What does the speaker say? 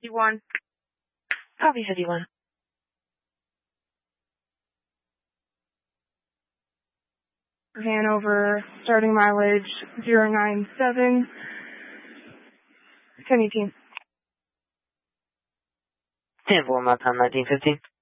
51. Copy 51. Hanover, starting mileage 097. 1018. 10-4, my time 1915.